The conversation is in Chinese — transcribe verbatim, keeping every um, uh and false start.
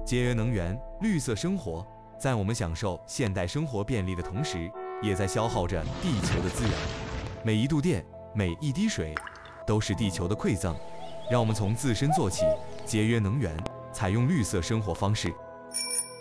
节约能源、绿色生活，在我们享受现代生活便利的同时，也在消耗着地球的资源。每一度电，每一滴水，都是地球的馈赠。让我们从自身做起，节约能源，采用绿色生活方式。